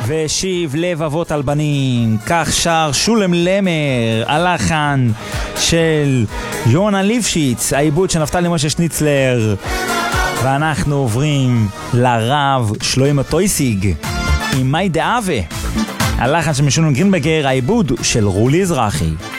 ושיב לב אבות על בנים, כך שר שולם למר, הלחן של יונה ליפשיץ, העיבוד של נפתלי משה שניצלר. ואנחנו עוברים לרב שלוימו טויסיג עם מי דאבה, הלחן של משולם גרינברגר, העיבוד של רולי אזרחי.